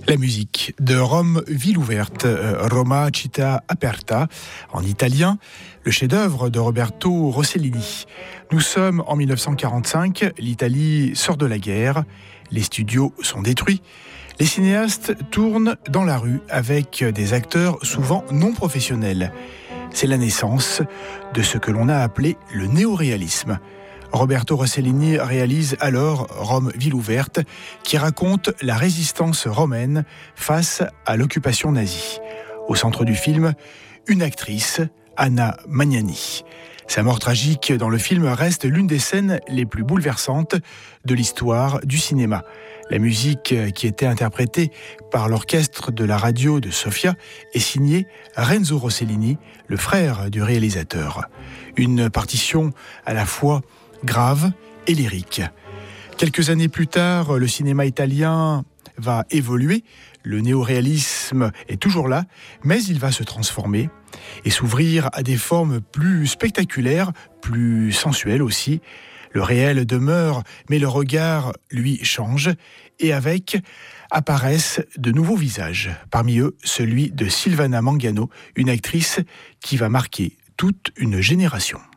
La musique de Rome Ville Ouverte, Roma Città Aperta, en italien, le chef-d'œuvre de Roberto Rossellini. Nous sommes en 1945, l'Italie sort de la guerre, les studios sont détruits, les cinéastes tournent dans la rue avec des acteurs souvent non professionnels. C'est la naissance de ce que l'on a appelé le néoréalisme. Roberto Rossellini réalise alors Rome Ville Ouverte, qui raconte la résistance romaine face à l'occupation nazie. Au centre du film, une actrice, Anna Magnani. Sa mort tragique dans le film reste l'une des scènes les plus bouleversantes de l'histoire du cinéma. La musique qui était interprétée par l'orchestre de la radio de Sofia est signée Renzo Rossellini, le frère du réalisateur. Une partition à la fois grave et lyrique. Quelques années plus tard, le cinéma italien va évoluer. Le néoréalisme est toujours là, mais il va se transformer et s'ouvrir à des formes plus spectaculaires, plus sensuelles aussi. Le réel demeure, mais le regard, lui, change. Et avec apparaissent de nouveaux visages. Parmi eux, celui de Silvana Mangano, une actrice qui va marquer toute une génération.